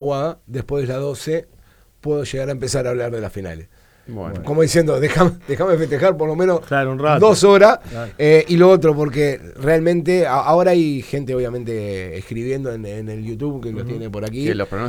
jugada, después de las 12 puedo llegar a empezar a hablar de las finales. Bueno. Como diciendo, déjame festejar por lo menos Claro, un rato. 2 horas. Claro. Y lo otro, porque realmente ahora hay gente obviamente escribiendo en el YouTube que lo tiene por aquí. Que los